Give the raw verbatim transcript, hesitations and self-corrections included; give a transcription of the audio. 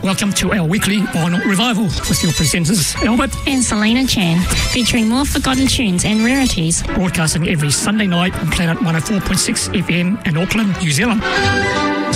Welcome to our weekly vinyl revival with your presenters Albert and Selena Chan, featuring more forgotten tunes and rarities. Broadcasting every Sunday night on Planet one oh four point six F M in Auckland, New Zealand.